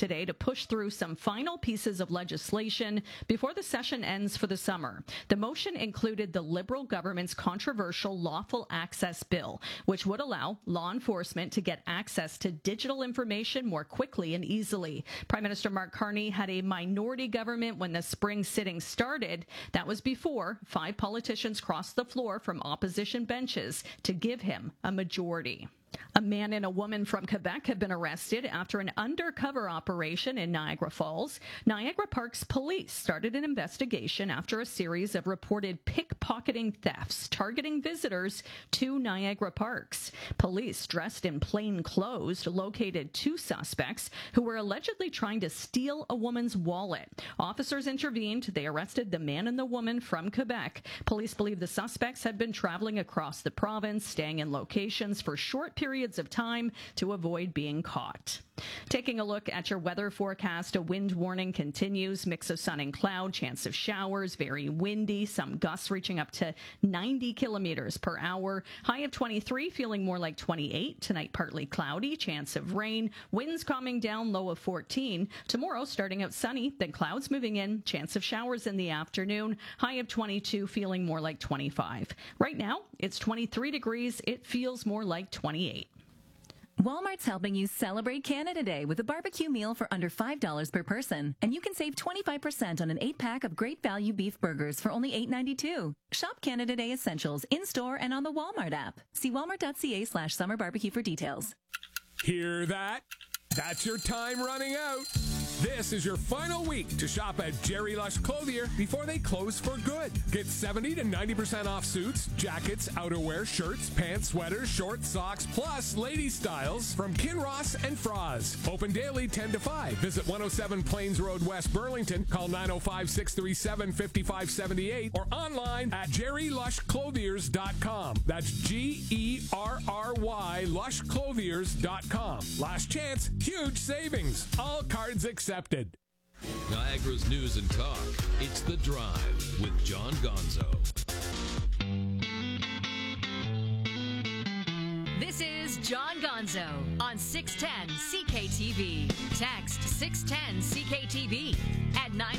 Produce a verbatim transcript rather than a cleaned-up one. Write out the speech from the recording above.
today to push through some final pieces of legislation before the session ends for the summer. The motion included the Liberal government's controversial Lawful Access Bill, which would allow law enforcement to get access to digital information more quickly and easily. Prime Minister Mark Carney had a minority government when the spring sitting started. That was before five politicians crossed the floor from opposition benches to give him a majority. A man and a woman from Quebec have been arrested after an undercover operation in Niagara Falls. Niagara Parks police started an investigation after a series of reported pickpocketing thefts targeting visitors to Niagara Parks. Police dressed in plain clothes located two suspects who were allegedly trying to steal a woman's wallet. Officers intervened. They arrested the man and the woman from Quebec. Police believe the suspects had been traveling across the province, staying in locations for short periods of time to avoid being caught. Taking a look at your weather forecast, a wind warning continues. Mix of sun and cloud, chance of showers, very windy, some gusts reaching up to ninety kilometers per hour. High of twenty-three, feeling more like twenty-eight. Tonight, partly cloudy, chance of rain. Winds calming down, low of fourteen. Tomorrow, starting out sunny, then clouds moving in. Chance of showers in the afternoon. High of twenty-two, feeling more like twenty-five. Right now, it's twenty-three degrees. It feels more like twenty-eight. Walmart's helping you celebrate Canada Day with a barbecue meal for under five dollars per person. And you can save twenty-five percent on an eight-pack of great value beef burgers for only eight ninety-two. Shop Canada Day essentials in-store and on the Walmart app. See walmart.ca slash summer barbecue for details. Hear that? That's your time running out. This is your final week to shop at Jerry Lush Clothier before they close for good. Get seventy to ninety percent off suits, jackets, outerwear, shirts, pants, sweaters, shorts, socks, plus ladies' styles from Kinross and Froz. Open daily ten to five. Visit one oh seven Plains Road, West Burlington. Call nine oh five, six three seven, five five seven eight or online at jerry lush clothiers dot com. That's G E R R Y lush clothiers dot com. Last chance, huge savings. All cards accepted. Niagara's news and talk. It's The Drive with John Gonzo. This is John Gonzo on six ten C K T V. Text six ten C K T V at nine